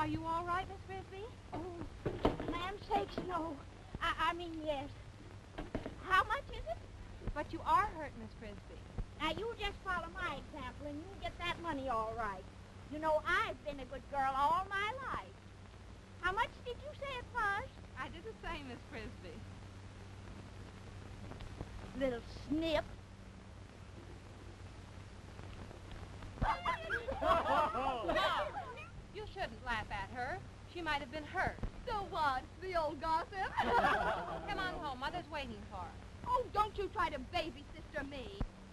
Are you all right, Miss Frisbee? Oh, ma'am sakes, no. I mean, yes. How much is it? But you are hurt, Miss Frisbee. Now, you just follow my example, and you'll get that money all right. You know, I've been a good girl all my life. How much did you say it was? I did the same, Miss Frisbee. Little snip. You shouldn't laugh at her. She might have been hurt. So what? The old gossip? Come on home. Mother's waiting for us. Oh, don't you try to baby sister me.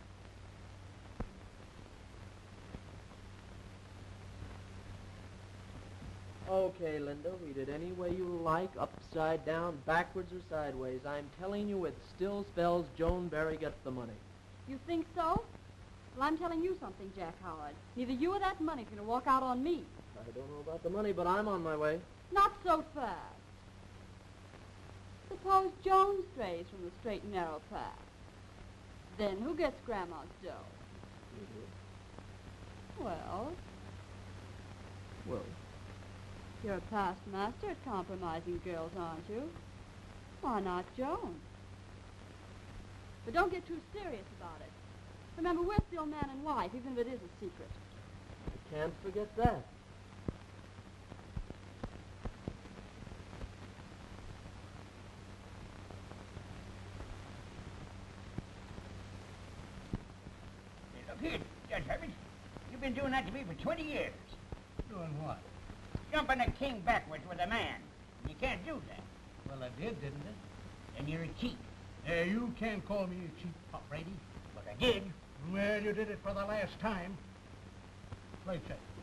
Okay, Linda, read it any way you like, upside down, backwards, or sideways. I'm telling you it still spells Joan Barry gets the money. You think so? Well, I'm telling you something, Jack Howard. Neither you or that money's going to walk out on me. I don't know about the money, but I'm on my way. Not so fast. Suppose Joan strays from the straight and narrow path. Then who gets Grandma's dough? You do. Well, Well, you're a past master at compromising girls, aren't you? Why not Joan? But don't get too serious about it. Remember, we're still man and wife, even if it is a secret. I can't forget that. Look here, Judge Herbert. You've been doing that to me for 20 years. Doing what? Jumping a king backwards with a man. You can't do that. Well, I did, didn't I? Then you're a cheat. You can't call me a cheap Pop Brady. But I did. Well, you did it for the last time. Play check.